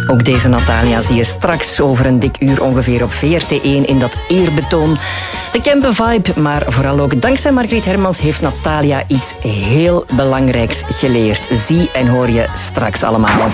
Ook deze Natalia zie je straks over een dik uur ongeveer op VRT1 in dat eerbetoon. De Kempen vibe, maar vooral ook dankzij Margriet Hermans heeft Natalia iets heel belangrijks geleerd. Zie en hoor je straks allemaal.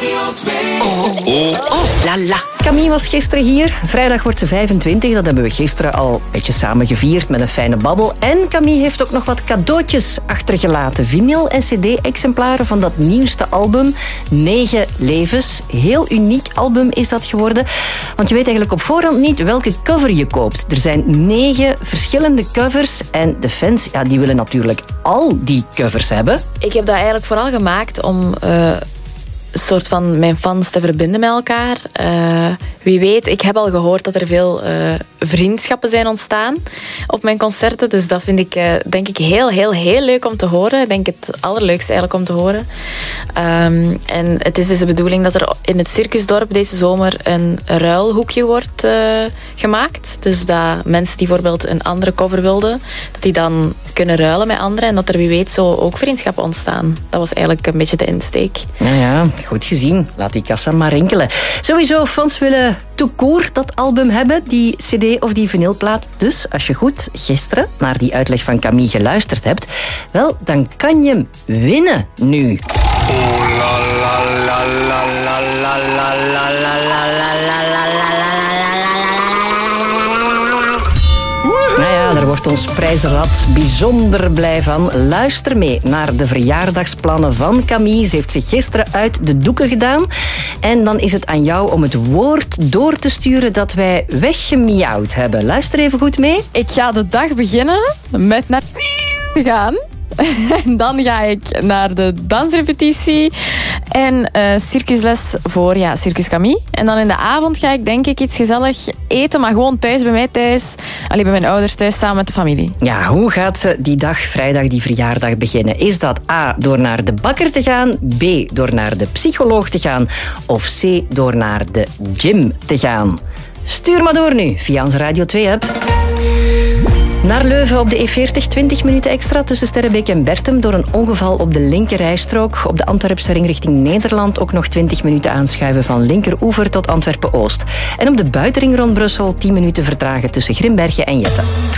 La la. Camille was gisteren hier. Vrijdag wordt ze 25. Dat hebben we gisteren al een beetje samen gevierd met een fijne babbel. En Camille heeft ook nog wat cadeautjes achtergelaten. Vinyl en cd-exemplaren van dat nieuwste album. 9 levens. Heel uniek album is dat geworden. Want je weet eigenlijk op voorhand niet welke cover je koopt. Er zijn 9 verschillende covers. En de fans die willen natuurlijk al die covers hebben. Ik heb dat eigenlijk vooral gemaakt om een soort van mijn fans te verbinden met elkaar. Wie weet, ik heb al gehoord dat er veel vriendschappen zijn ontstaan op mijn concerten. Dus dat vind ik, denk ik, heel leuk om te horen. Ik denk het allerleukste eigenlijk om te horen. En het is dus de bedoeling dat er in het Circusdorp deze zomer een ruilhoekje wordt gemaakt. Dus dat mensen die bijvoorbeeld een andere cover wilden, dat die dan kunnen ruilen met anderen. En dat er wie weet zo ook vriendschappen ontstaan. Dat was eigenlijk een beetje de insteek. Ja, goed gezien. Laat die kassa maar rinkelen. Sowieso, fans willen tout court dat album hebben, die cd of die vinylplaat. Dus als je goed gisteren naar die uitleg van Camille geluisterd hebt, wel, dan kan je hem winnen nu. Oh la la la la la la la la la la la la. Nou ja, daar wordt ons prijzenrad bijzonder blij van. Luister mee naar de verjaardagsplannen van Camille. Ze heeft zich gisteren uit de doeken gedaan. En dan is het aan jou om het woord door te sturen dat wij weggemiauwd hebben. Luister even goed mee. Ik ga de dag beginnen met naar gaan. En dan ga ik naar de dansrepetitie en circusles voor Circus Camille. En dan in de avond ga ik denk ik iets gezellig eten, maar gewoon thuis, bij mij thuis. Alleen bij mijn ouders thuis, samen met de familie. Ja, hoe gaat ze die dag, vrijdag, die verjaardag beginnen? Is dat A, door naar de bakker te gaan, B, door naar de psycholoog te gaan of C, door naar de gym te gaan? Stuur maar door nu, via onze Radio 2-app. Naar Leuven op de E40, 20 minuten extra tussen Sterrenbeek en Bertum door een ongeval op de linkerrijstrook. Op de Antwerpse ring richting Nederland ook nog 20 minuten aanschuiven van linkeroever tot Antwerpen-Oost. En op de buitenring rond Brussel 10 minuten vertragen tussen Grimbergen en Jette.